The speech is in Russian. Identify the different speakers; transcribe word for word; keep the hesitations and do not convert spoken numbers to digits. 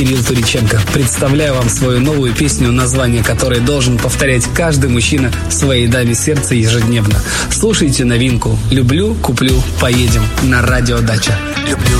Speaker 1: Кирилл Туриченко. Представляю вам свою новую песню, название которой должен повторять каждый мужчина своей даме сердца ежедневно. Слушайте новинку «Люблю, куплю, поедем» на радио Дача.
Speaker 2: Люблю,